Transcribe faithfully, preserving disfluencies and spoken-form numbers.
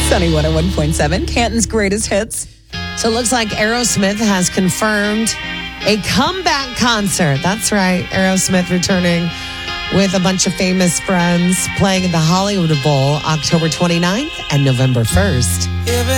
Sunny one oh one point seven, Canton's greatest hits. So it looks like Aerosmith has confirmed a comeback concert. That's right. Aerosmith returning with a bunch of famous friends, playing at the Hollywood Bowl October twenty-ninth and November first.